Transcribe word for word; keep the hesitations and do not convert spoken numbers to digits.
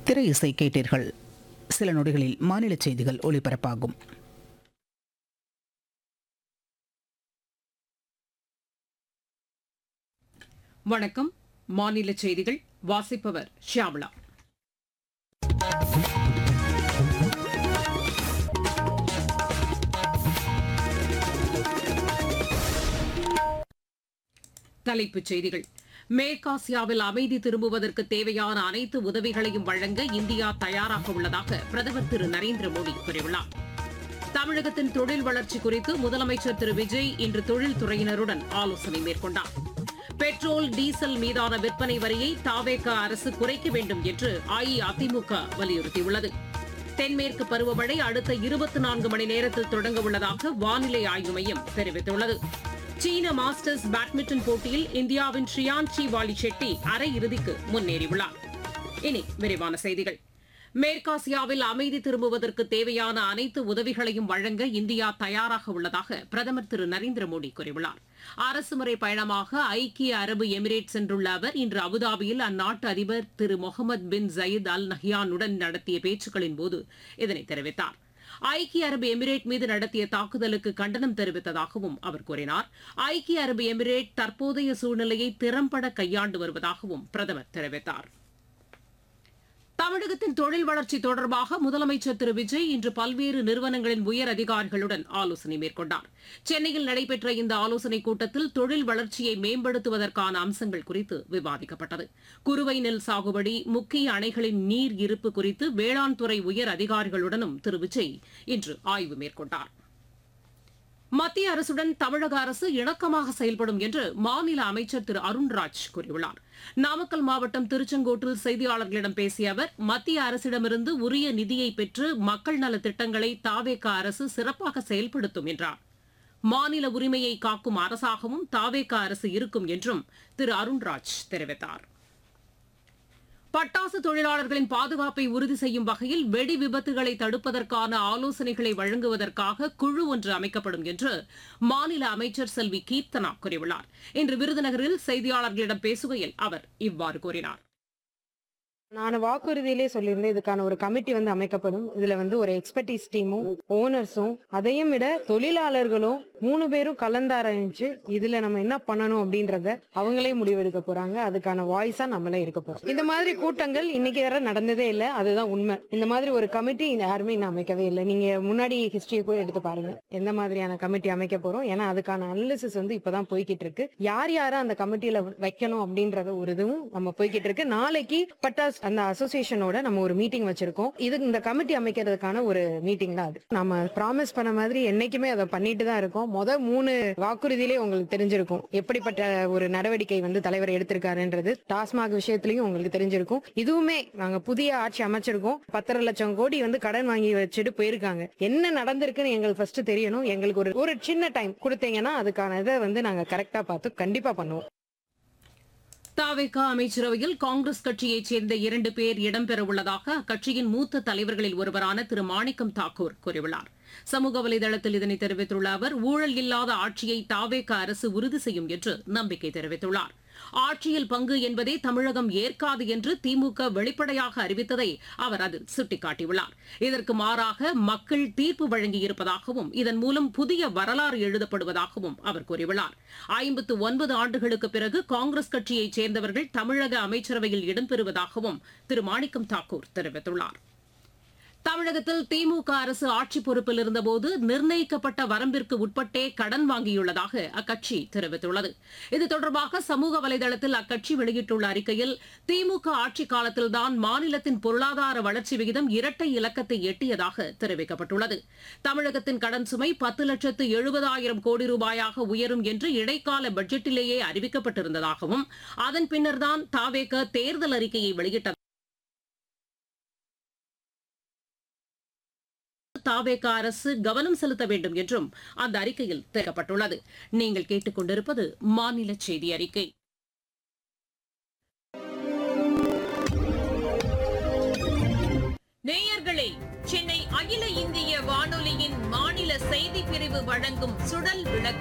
திரை இசை கேட்டீர்கள். சில நொடிகளில் மாநில செய்திகள் ஒளிபரப்பாகும். வணக்கம். மாநில செய்திகள் வாசிப்பவர் ஷியாமளா. தலைப்புச் செய்திகள். மேற்காசியாவில் அமைதி திரும்புவதற்கு தேவையான அனைத்து உதவிகளையும் வழங்க இந்தியா தயாராக உள்ளதாக பிரதமர் திரு நரேந்திர மோடி கூறியுள்ளார். தமிழகத்தின் தொழில் வளர்ச்சி குறித்து முதலமைச்சர் திரு விஜய் இன்று தொழில்துறையினருடன் ஆலோசனை மேற்கொண்டார். பெட்ரோல், டீசல் மீதான விற்பனை வரியை தவேக அரசு குறைக்க வேண்டும் என்று அஇஅதிமுக வலியுறுத்தியுள்ளது. தென்மேற்கு பருவமழை அடுத்த இருபத்தி நான்கு மணி நேரத்தில் தொடங்க உள்ளதாக வானிலை ஆய்வு மையம் தெரிவித்துள்ளது. சீன மாஸ்டர்ஸ் பேட்மிண்டன் போட்டியில் இந்தியாவின் ஷியான்சி வாலி ஷெட்டி அரையிறுதிக்கு முன்னேறியுள்ளார். இனி விரிவான செய்திகள். மேற்காசியாவில் அமைதி திரும்புவதற்கு தேவையான அனைத்து உதவிகளையும் வழங்க இந்தியா தயாராக உள்ளதாக பிரதமர் திரு நரேந்திர மோடி கூறியுள்ளார். அரசுமுறை பயணமாக ஐக்கிய அரபு எமிரேட் சென்றுள்ள அவர் இன்று அபுதாபியில் அந்நாட்டு அதிபர் திரு முகமது பின் ஜயீத் அல் நஹ்யானுடன் நடத்திய பேச்சுக்களின் போது இதனை தெரிவித்தார். ஐக்கிய அரபு எமிரேட் மீது நடத்திய தாக்குதலுக்கு கண்டனம் தெரிவித்ததாகவும் அவர் கூறினார். ஐக்கிய அரபு எமிரேட் தற்போதைய சூழ்நிலையை திறம்பட கையாண்டு வருவதாகவும் பிரதமர் தெரிவித்தார். தமிழகத்தின் தொழில் வளர்ச்சி தொடர்பாக முதலமைச்சர் திரு விஜய் இன்று பல்வேறு நிறுவனங்களின் உயர் அதிகாரிகளுடன் ஆலோசனை மேற்கொண்டார். சென்னையில் நடைபெற்ற இந்த ஆலோசனைக் கூட்டத்தில் தொழில் வளர்ச்சியை மேம்படுத்துவதற்கான அம்சங்கள் குறித்து விவாதிக்கப்பட்டது. குறுவை நெல் சாகுபடி, முக்கிய அணைகளின் நீர் இருப்பு குறித்து வேளாண் துறை உயர் அதிகாரிகளுடனும் திரு விஜய் இன்று ஆய்வு மேற்கொண்டார். மத்திய அரசுடன் தமிழக அரசு இணக்கமாக செயல்படும் என்று மாநில அமைச்சர் திரு அருண்ராஜ் கூறியுள்ளார். நாமக்கல் மாவட்டம் திருச்செங்கோட்டில் செய்தியாளர்களிடம் பேசிய அவர், மத்திய அரசிடமிருந்து உரிய நிதியை பெற்று மக்கள் நல திட்டங்களை தவேக அரசு சிறப்பாக செயல்படுத்தும் என்றார். மாநில உரிமையை காக்கும் அரசாகவும் தவேக அரசு இருக்கும் என்றும் திரு அருண்ராஜ் தெரிவித்தார். பட்டாசு தொழிலாளர்களின் பாதுகாப்பை உறுதி செய்யும் வகையில் வெடி விபத்துகளை தடுப்பதற்கான ஆலோசனைகளை வழங்குவதற்காக குழு ஒன்று அமைக்கப்படும் என்று மாநில அமைச்சர் செல்வி கீர்த்தனா கூறியுள்ளார். இன்று விருதுநகரில் செய்தியாளர்களிடம் பேசுகையில் அவர் இவ்வாறு கூறினார். நான் வாக்குறுதியிலே சொல்லியிருந்தேன், இதுக்கான ஒரு கமிட்டி வந்து அமைக்கப்படும். இதுல வந்து ஒரு எக்ஸ்பர்டீஸ் டீமும் ஓனர்ஸும் அதையும் விட தொழிலாளர்களும் மூணு பேரும் கலந்தாராய்ஞ்சு இதுல நம்ம என்ன பண்ணணும் அப்படின்றத அவங்களே முடிவெடுக்க போறாங்க. அதுக்கான வாய்ஸா நம்மளே இருக்க போறோம். இந்த மாதிரி கூட்டங்கள் இன்னைக்கு வரை நடந்ததே இல்லை, அதுதான் உண்மை. இந்த மாதிரி ஒரு கமிட்டி யாருமே இன்னும் அமைக்கவே இல்லை. நீங்க முன்னாடி ஹிஸ்டரியை கூட எடுத்து பாருங்க, எந்த மாதிரியான கமிட்டி அமைக்க போறோம். ஏன்னா அதுக்கான அனாலிசிஸ் வந்து இப்பதான் போய்கிட்டு இருக்கு. யார் யாரை அந்த கமிட்டியில வைக்கணும் அப்படின்றத ஒரு இதுவும் நம்ம போய்கிட்டு இருக்கு. நாளைக்கு பட்டாஸ் அந்த அசோசியேஷனோட நம்ம ஒரு மீட்டிங் வச்சிருக்கோம். இது இந்த கமிட்டி அமைக்கிறதுக்கான ஒரு மீட்டிங் தான். அது நம்ம ப்ராமிஸ் பண்ண மாதிரி என்னைக்குமே அதை பண்ணிட்டு தான் இருக்கோம். முத மூணு வாக்குறுதியிலே உங்களுக்கு தெரிஞ்சிருக்கும் எப்படிப்பட்ட ஒரு நடவடிக்கை வந்து தலைவர் எடுத்திருக்காருன்றது. டாஸ்மாக் விஷயத்திலையும் உங்களுக்கு தெரிஞ்சிருக்கும். இதுவுமே நாங்க புதிய ஆட்சி அமைச்சிருக்கோம். பத்தரை லட்சம் கோடி வந்து கடன் வாங்கி வச்சுட்டு போயிருக்காங்க. என்ன நடந்திருக்குன்னு எங்களுக்கு ஃபர்ஸ்ட் தெரியணும். எங்களுக்கு ஒரு ஒரு சின்ன டைம் கொடுத்தீங்கன்னா அதுக்கான இதை வந்து நாங்க கரெக்டா பார்த்து கண்டிப்பா பண்ணுவோம். தவேக அமைச்சரவையில் காங்கிரஸ் கட்சியைச் சேர்ந்த இரண்டு பேர் இடம்பெறவுள்ளதாக அக்கட்சியின் மூத்த தலைவர்களில் ஒருவரான திரு மாணிக்கம் தாக்கூர் கூறியுள்ளார். சமூக வலைதளத்தில் இதனை தெரிவித்துள்ள அவர், ஊழல் இல்லாத ஆட்சியை தவேக அரசு உறுதி செய்யும் என்று நம்பிக்கை தெரிவித்துள்ளார். ஆட்சியில் பங்கு என்பதை தமிழகம் ஏற்காது என்று திமுக வெளிப்படையாக அறிவித்ததை அவர் அதில் சுட்டிக்காட்டியுள்ளார். இதற்கு மாறாக மக்கள் தீர்ப்பு வழங்கியிருப்பதாகவும் இதன் மூலம் புதிய வரலாறு எழுதப்படுவதாகவும் அவர் கூறியுள்ளார். ஐம்பத்து ஒன்பது ஆண்டுகளுக்கு பிறகு காங்கிரஸ் கட்சியைச் சேர்ந்தவர்கள் தமிழக அமைச்சரவையில் இடம்பெறுவதாகவும் திரு மாணிக்கம் தாக்கூர் தெரிவித்துள்ளார். தமிழகத்தில் திமுக அரசு ஆட்சி பொறுப்பில் இருந்தபோது நிர்ணயிக்கப்பட்ட வரம்பிற்கு உட்பட்டே கடன் வாங்கியுள்ளதாக அக்கட்சி தெரிவித்துள்ளது. இது தொடர்பாக சமூக வலைதளத்தில் அக்கட்சி வெளியிட்டுள்ள அறிக்கையில், திமுக ஆட்சி காலத்தில்தான் மாநிலத்தின் பொருளாதார வளர்ச்சி விகிதம் இரட்டை இலக்கத்தை எட்டியதாக தெரிவிக்கப்பட்டுள்ளது. தமிழகத்தின் கடன் சுமை பத்து லட்சத்து எழுபதாயிரம் கோடி ரூபாயாக உயரும் என்று இடைக்கால பட்ஜெட்டிலேயே அறிவிக்கப்பட்டிருந்ததாகவும் அதன் பின்னர்தான் தவேக தேர்தல் அறிக்கையை வெளியிட்டது. தவேக அரசு கவனம் செலுத்த வேண்டும் என்றும் அந்த அறிக்கையில் தெரிவிக்கப்பட்டுள்ளது. நீங்கள் கேட்டுக்கொண்டிருப்பது மாநில செய்தி அறிக்கை. நேயர்களே, சென்னை அகில இந்திய வானொலியின் மாநில செய்தி பிரிவு வழங்கும் சுடல் விளக்கு